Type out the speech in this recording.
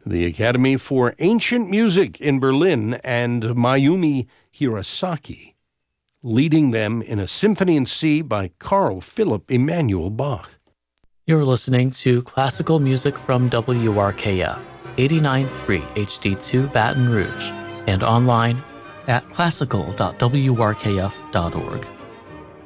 the Academy for Ancient Music in Berlin, and Mayumi Hirosaki, leading them in a Symphony in C by Carl Philipp Emanuel Bach. You're listening to classical music from WRKF, 89.3 HD2 Baton Rouge, and online at classical.wrkf.org.